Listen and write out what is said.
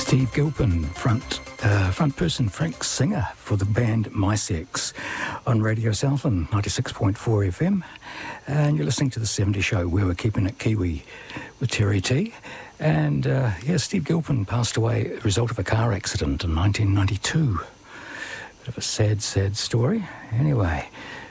Steve Gilpin, front person, Frank Singer for the band My Sex on Radio Southland 96.4 FM. And you're listening to The 70 Show, where we're keeping it Kiwi with Terry T. And Steve Gilpin passed away as a result of a car accident in 1992. Bit of a sad, sad story. Anyway,